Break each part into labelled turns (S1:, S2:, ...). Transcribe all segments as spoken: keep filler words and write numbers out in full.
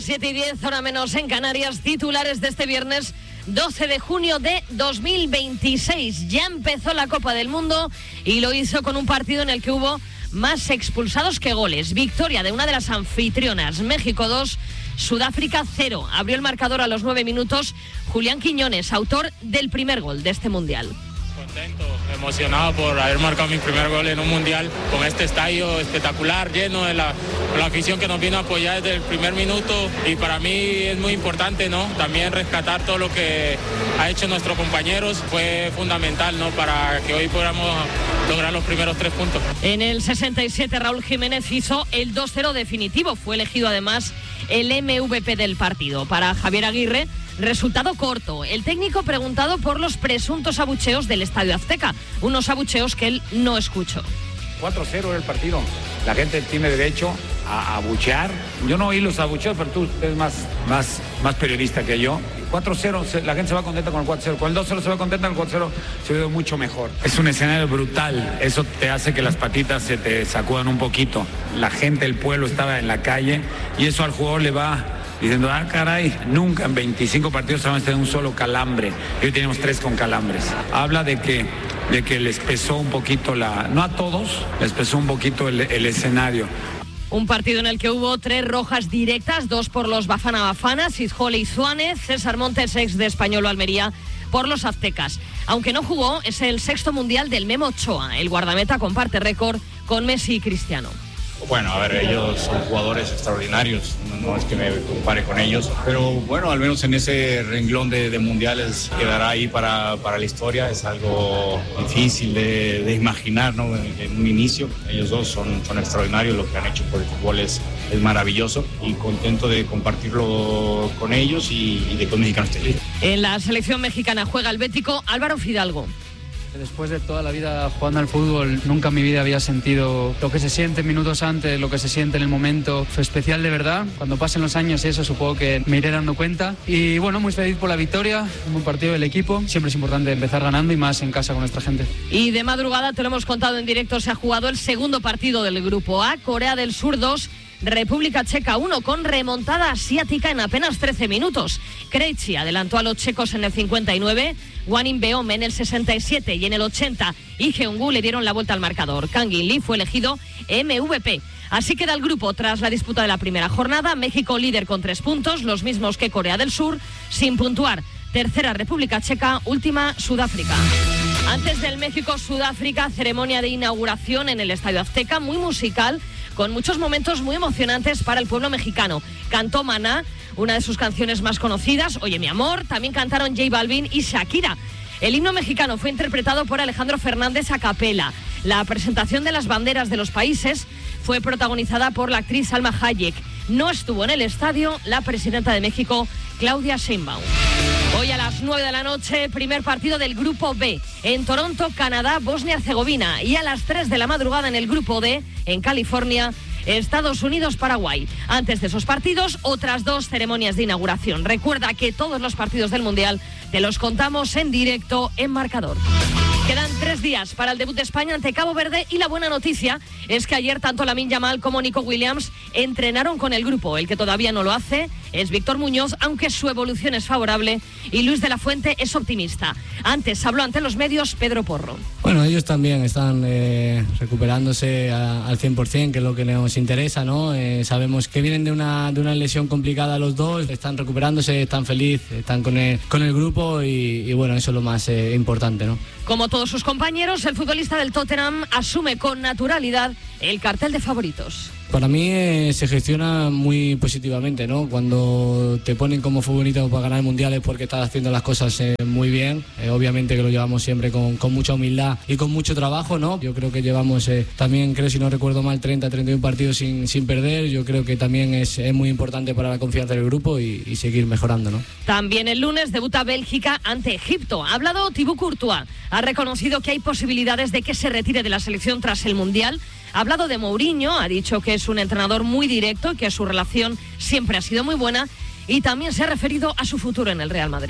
S1: siete y diez, hora menos en Canarias, titulares de este viernes doce de junio de dos mil veintiséis. Ya empezó la Copa del Mundo y lo hizo con un partido en el que hubo más expulsados que goles. Victoria de una de las anfitrionas, México dos, Sudáfrica cero. Abrió el marcador a los nueve minutos Julián Quiñones, autor del primer gol de este Mundial.
S2: Contento, emocionado por haber marcado mi primer gol en un mundial con este estadio espectacular, lleno de la, la afición que nos vino a apoyar desde el primer minuto, y para mí es muy importante, ¿no? También rescatar todo lo que ha hecho nuestros compañeros fue fundamental, ¿no? Para que hoy podamos lograr los primeros tres puntos.
S1: En el sesenta y siete Raúl Jiménez hizo el dos cero definitivo, fue elegido además el M V P del partido. Para Javier Aguirre, resultado corto. El técnico preguntado por los presuntos abucheos del Estadio Azteca, unos abucheos que él no escuchó.
S3: cuatro cero era el partido. La gente tiene derecho a abuchear. Yo no oí los abucheos, pero tú eres más, más, más periodista que yo. cuatro cero, la gente se va contenta con el cuatro cero. Con el dos cero se va contenta, con el cuatro cero se ve mucho mejor. Es un escenario brutal. Eso te hace que las patitas se te sacudan un poquito. La gente, el pueblo estaba en la calle y eso al jugador le va diciendo, ah, caray, nunca en veinticinco partidos habíamos tenido un solo calambre. Y hoy tenemos tres con calambres. Habla de que, de que les pesó un poquito la... No a todos, les pesó un poquito el, el escenario.
S1: Un partido en el que hubo tres rojas directas, dos por los Bafana Bafana, Sisjole y Suárez, César Montes, ex de Español o Almería, por los aztecas. Aunque no jugó, es el sexto mundial del Memo Ochoa. El guardameta comparte récord con Messi y Cristiano.
S4: Bueno, a ver, ellos son jugadores extraordinarios, no, no es que me compare con ellos, pero bueno, al menos en ese renglón de, de mundiales quedará ahí para, para la historia. Es algo difícil de, de imaginar, ¿no? En, en un inicio, ellos dos son, son extraordinarios, lo que han hecho por el fútbol es, es maravilloso, y contento de compartirlo con ellos y, y de que los mexicanos estén listos.
S1: En la selección mexicana juega el bético Álvaro Fidalgo.
S5: Después de toda la vida jugando al fútbol, nunca en mi vida había sentido lo que se siente minutos antes, lo que se siente en el momento. Fue especial de verdad. Cuando pasen los años eso supongo que me iré dando cuenta. Y bueno, muy feliz por la victoria, un buen partido del equipo. Siempre es importante empezar ganando y más en casa con nuestra gente.
S1: Y de madrugada, te lo hemos contado en directo, se ha jugado el segundo partido del Grupo A. Corea del Sur dos, República Checa uno, con remontada asiática en apenas trece minutos. Krejci adelantó a los checos en el cincuenta y nueve, Wang In-beom en el sesenta y siete, y en el ochenta Lee Jeong-gu le dieron la vuelta al marcador. Kang In-lee fue elegido M V P. Así queda el grupo tras la disputa de la primera jornada. México líder con tres puntos, los mismos que Corea del Sur, sin puntuar. Tercera República Checa, última Sudáfrica. Antes del México-Sudáfrica, ceremonia de inauguración en el Estadio Azteca, muy musical, con muchos momentos muy emocionantes para el pueblo mexicano. Cantó Maná, una de sus canciones más conocidas, Oye mi amor, también cantaron J Balvin y Shakira. El himno mexicano fue interpretado por Alejandro Fernández a capela. La presentación de las banderas de los países fue protagonizada por la actriz Salma Hayek. No estuvo en el estadio la presidenta de México, Claudia Sheinbaum. Hoy a las nueve de la noche, primer partido del Grupo B. En Toronto, Canadá, Bosnia-Herzegovina. Y a las tres de la madrugada en el Grupo D, en California, Estados Unidos, Paraguay. Antes de esos partidos, otras dos ceremonias de inauguración. Recuerda que todos los partidos del Mundial te los contamos en directo en Marcador. Quedan tres días para el debut de España ante Cabo Verde, y la buena noticia es que ayer tanto Lamine Yamal como Nico Williams entrenaron con el grupo. El que todavía no lo hace es Víctor Muñoz, aunque su evolución es favorable, y Luis de la Fuente es optimista. Antes habló ante los medios Pedro Porro.
S6: Bueno, ellos también están eh, recuperándose a, al cien por ciento, que es lo que nos interesa, ¿no? Eh, sabemos que vienen de una, de una lesión complicada los dos, están recuperándose, están felices, están con el, con el grupo, y, y bueno, eso es lo más eh, importante, ¿no?
S1: Como todos sus compañeros, el futbolista del Tottenham asume con naturalidad el cartel de favoritos.
S6: Para mí eh, se gestiona muy positivamente, ¿no? Cuando te ponen como favorito para ganar mundiales porque estás haciendo las cosas eh, muy bien. Eh, obviamente que lo llevamos siempre con, con mucha humildad y con mucho trabajo, ¿no? Yo creo que llevamos eh, también, creo si no recuerdo mal, treinta, treinta y uno partidos sin, sin perder. Yo creo que también es, es muy importante para la confianza del grupo y, y seguir mejorando, ¿no?
S1: También el lunes debuta Bélgica ante Egipto. Ha hablado Thibaut Courtois. Ha reconocido que hay posibilidades de que se retire de la selección tras el Mundial. Ha hablado de Mourinho, ha dicho que es un entrenador muy directo y que su relación siempre ha sido muy buena, y también se ha referido a su futuro en el Real Madrid.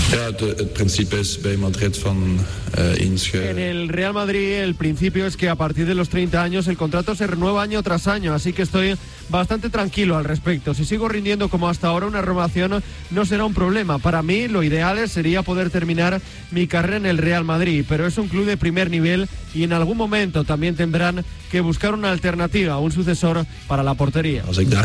S7: En el Real Madrid el principio es que a partir de los treinta años el contrato se renueva año tras año, así que estoy bastante tranquilo al respecto. Si sigo rindiendo como hasta ahora, una renovación no será un problema. Para mí lo ideal sería poder terminar mi carrera en el Real Madrid, pero es un club de primer nivel y en algún momento también tendrán que buscar una alternativa, un sucesor para la portería.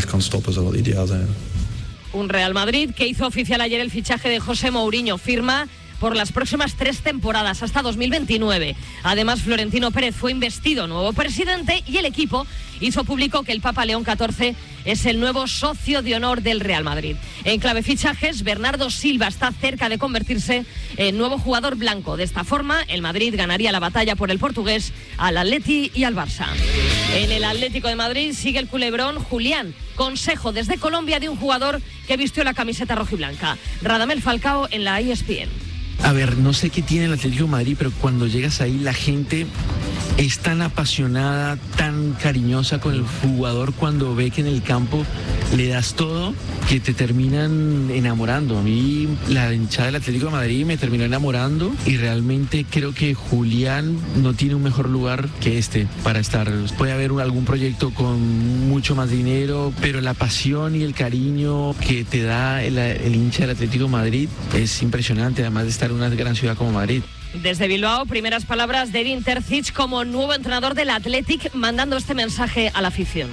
S1: Un Real Madrid que hizo oficial ayer el fichaje de José Mourinho, firma por las próximas tres temporadas hasta dos mil veintinueve. Además, Florentino Pérez fue investido nuevo presidente y el equipo hizo público que el Papa León catorce es el nuevo socio de honor del Real Madrid. En clave fichajes, Bernardo Silva está cerca de convertirse en nuevo jugador blanco. De esta forma, el Madrid ganaría la batalla por el portugués al Atleti y al Barça. En el Atlético de Madrid sigue el culebrón Julián. Consejo desde Colombia de un jugador que vistió la camiseta rojiblanca. Radamel Falcao en la E S P N.
S8: A ver, no sé qué tiene el Atlético de Madrid, pero cuando llegas ahí la gente es tan apasionada, tan cariñosa con el jugador cuando ve que en el campo le das todo, que te terminan enamorando. A mí la hinchada del Atlético de Madrid me terminó enamorando y realmente creo que Julián no tiene un mejor lugar que este para estar. Puede haber un, algún proyecto con mucho más dinero, pero la pasión y el cariño que te da el, el hincha del Atlético de Madrid es impresionante, además de estar en una gran ciudad como Madrid.
S1: Desde Bilbao, primeras palabras de Edin Terzic como nuevo entrenador del Athletic, mandando este mensaje a la afición.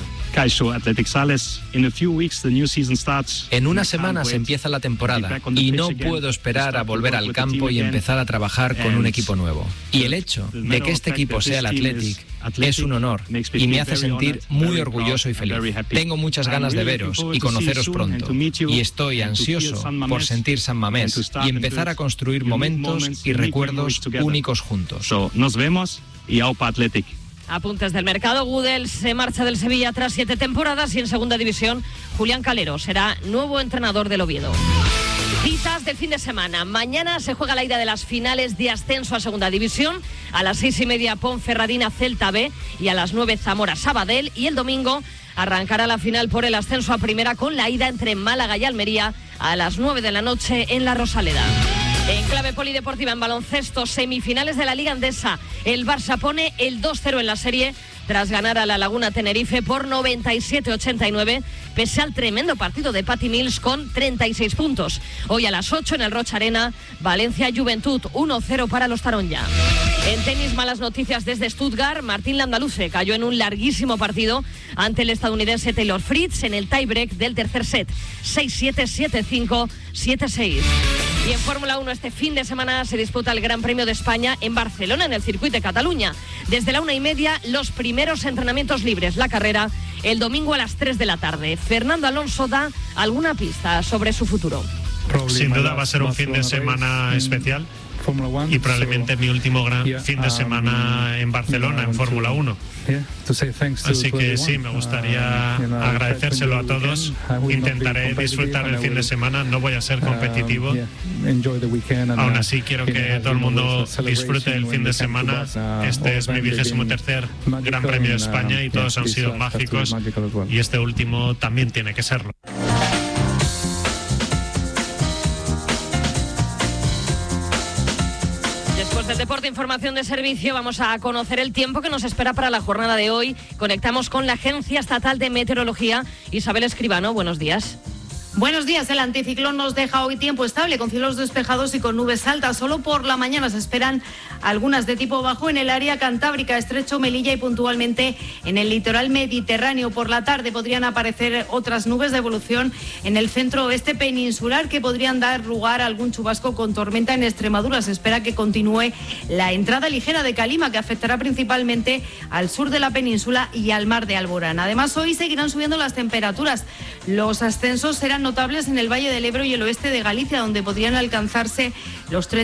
S9: En unas semanas empieza la temporada y no puedo esperar a volver al campo y empezar a trabajar con un equipo nuevo. Y el hecho de que este equipo sea el Athletic es un honor y me hace sentir muy orgulloso y feliz. Tengo muchas ganas de veros y conoceros pronto y estoy ansioso por sentir San Mamés y empezar a construir momentos y recuerdos únicos juntos.
S10: Nos vemos y aupa Athletic.
S1: Apuntes del mercado. Gudel se marcha del Sevilla tras siete temporadas y en segunda división Julián Calero será nuevo entrenador del Oviedo. Citas de fin de semana. Mañana se juega la ida de las finales de ascenso a segunda división. A las seis y media Ponferradina Celta B y a las nueve Zamora Sabadell. Y el domingo arrancará la final por el ascenso a primera con la ida entre Málaga y Almería a las nueve de la noche en la Rosaleda. En clave polideportiva en baloncesto, semifinales de la Liga Endesa. El Barça pone el dos cero en la serie tras ganar a la Laguna Tenerife por noventa y siete a ochenta y nueve, pese al tremendo partido de Patty Mills con treinta y seis puntos. Hoy a las ocho en el Rocha Arena, Valencia Juventud uno cero para los Taronja. En tenis, malas noticias desde Stuttgart. Martín Landaluce cayó en un larguísimo partido ante el estadounidense Taylor Fritz en el tiebreak del tercer set. seis siete, siete cinco, siete seis. Y en Fórmula uno este fin de semana se disputa el Gran Premio de España en Barcelona, en el circuito de Cataluña. Desde la una y media, los primeros entrenamientos libres. La carrera el domingo a las tres de la tarde. Fernando Alonso da alguna pista sobre su futuro.
S11: Sin duda va a ser un fin de semana especial y probablemente mi último gran fin de semana en Barcelona, en Fórmula uno. Así que sí, me gustaría agradecérselo a todos. Intentaré disfrutar el fin de semana, no voy a ser competitivo. Aún así quiero que todo el mundo disfrute el fin de semana. Este es mi vigésimo tercer Gran Premio de España y todos han sido mágicos y este último también tiene que serlo.
S1: Del deporte, información de servicio, vamos a conocer el tiempo que nos espera para la jornada de hoy. Conectamos con la Agencia Estatal de Meteorología. Isabel Escribano, buenos días.
S12: Buenos días. El anticiclón nos deja hoy tiempo estable con cielos despejados y con nubes altas. Solo por la mañana se esperan algunas de tipo bajo en el área cantábrica, estrecho Melilla y puntualmente en el litoral mediterráneo. Por la tarde podrían aparecer otras nubes de evolución en el centro oeste peninsular que podrían dar lugar a algún chubasco con tormenta en Extremadura. Se espera que continúe la entrada ligera de calima que afectará principalmente al sur de la península y al mar de Alborán. Además, hoy seguirán subiendo las temperaturas. Los ascensos serán notables en el Valle del Ebro y el oeste de Galicia, donde podrían alcanzarse los treinta